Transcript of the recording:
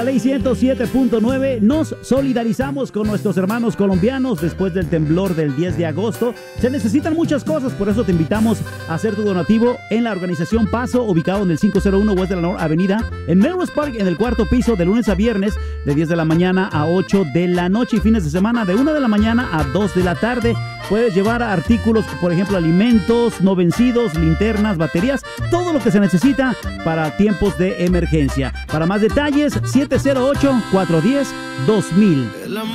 Ley 107.9, nos solidarizamos con nuestros hermanos colombianos después del temblor del 10 de agosto. Se necesitan muchas cosas, por eso te invitamos a hacer tu donativo en la organización Paso, ubicado en el 501 West de la North Avenida, en Melrose Park, en el cuarto piso, de lunes a viernes, de 10 de la mañana a 8 de la noche, y fines de semana de 1 de la mañana a 2 de la tarde. Puedes llevar artículos, por ejemplo, alimentos no vencidos, linternas, baterías, todo lo que se necesita para tiempos de emergencia. Para más detalles, 708-410-2000.